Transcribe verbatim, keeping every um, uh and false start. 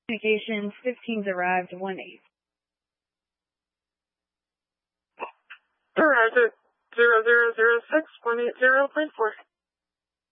Communications fifteens arrived one eight. Arrived at zero zero zero six one eight zero point four.